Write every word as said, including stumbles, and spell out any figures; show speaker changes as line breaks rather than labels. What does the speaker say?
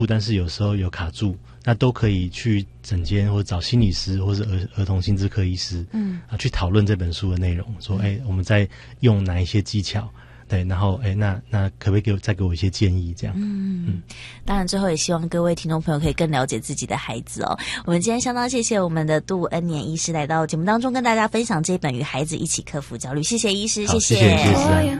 但是有时候有卡住，那都可以去诊间或者找心理师或者儿儿童心智科医师，嗯啊，去讨论这本书的内容，说哎、欸，我们在用哪一些技巧。对，然后哎，那那可不可以给我再给我一些建议？这样，嗯嗯，
当然最后也希望各位听众朋友可以更了解自己的孩子哦。我们今天相当谢谢我们的杜恩年医师来到节目当中，跟大家分享这本《与孩子一起克服焦虑》。谢谢医师，谢谢。
谢谢谢谢。